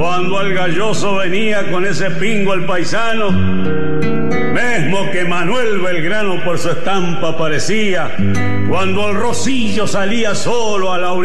Cuando al galloso venía con ese pingo el paisano, mesmo que Manuel Belgrano por su estampa parecía, cuando el Rosillo salía solo a la orilla